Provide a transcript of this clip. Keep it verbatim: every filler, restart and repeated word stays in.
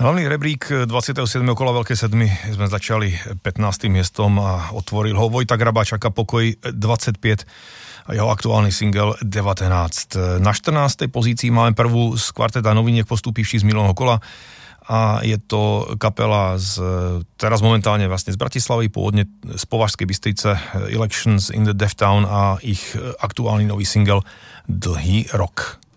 Hlavný rebrík dvadsiateho siedmeho kola Veľkej sedmi sme začali pätnástym miestom a otvoril ho Vojta Grabáčaka Pokoj dvadsaťpäť a jeho aktuálny single devätnásť. Na štrnástej pozícii máme prvú z kvarteta noviniek postúpivší z minulého kola a je to kapela z, teraz momentálne vlastne z Bratislavy, pôvodne z Považskej Bystrice, Elections in the Deaf Town a ich aktuálny nový single Dlhý rok.